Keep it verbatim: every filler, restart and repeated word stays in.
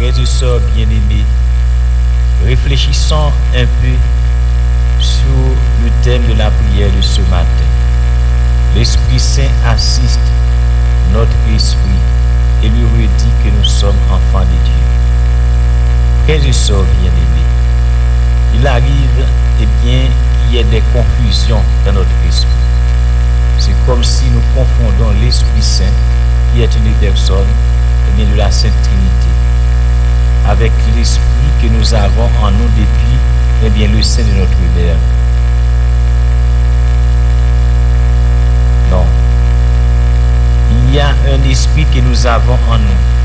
Frères et sœurs bien-aimés, réfléchissons un peu sur le thème de la prière de ce matin. L'Esprit Saint assiste notre esprit et lui redit que nous sommes enfants de Dieu. Frères et sœurs bien-aimés, il arrive eh bien, qu'il y ait des confusions dans notre esprit. C'est comme si nous confondons l'Esprit Saint, qui est une personne eh bien, de la Sainte Trinité, avec l'Esprit que nous avons en nous depuis eh bien, le sein de notre mère. Non. Il y a un esprit que nous avons en nous.